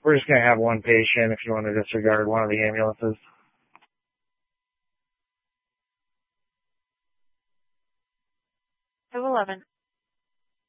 We're just going to have one patient if you want to disregard one of the ambulances. 211.